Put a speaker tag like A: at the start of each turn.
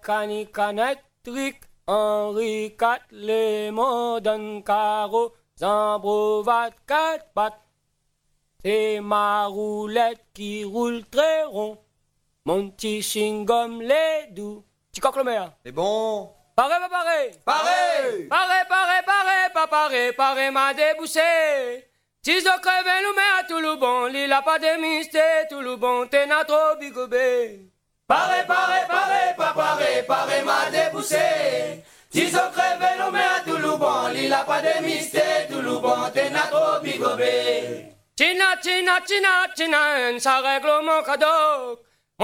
A: Canicanet, Tric, Henri IV, Lémon, Don Caro, Zambrovat, quatre pattes. C'est ma roulette qui roule très rond. Mon petit chewing-gum les doux. Tu coques le maire.
B: C'est bon.
A: Paré, pas paré.
B: Paré.
A: Pas paré, m'a débouché. Tiso crevé, nous met à tout le bon. L'île a pas de mystère, tout le bon. T'es n'a trop bigobé.
C: Paré, pas paré, m'a débouché. Tiso crevé, nous met à tout le bon. L'île a pas de mystère, tout le bon. T'es n'a trop bigobé.
A: China, ça règle mon cadeau.